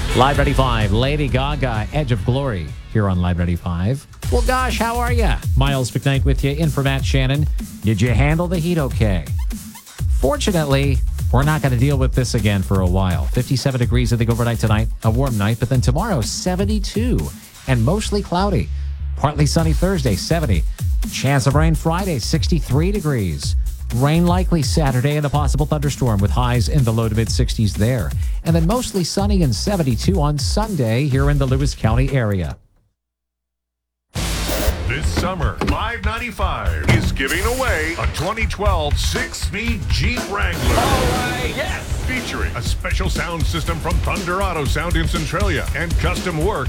Live 95, Lady Gaga, Edge of Glory, here on Live 95. Well, gosh, how are you? Miles McKnight with you, in for Matt Shannon. Did you handle the heat okay? Fortunately, we're not going to deal with this again for a while. 57 degrees, I think, overnight tonight. A warm night, but then tomorrow, 72 and mostly cloudy. Partly sunny Thursday, 70. Chance of rain Friday, 63 degrees. Rain likely Saturday and a possible thunderstorm with highs in the low to mid-60s there. And then mostly sunny and 72 on Sunday here in the Lewis County area. This summer, Live 95 is giving away a 2012 6-speed Jeep Wrangler. All right, yes! Featuring a special sound system from Thunder Auto Sound in Centralia and custom work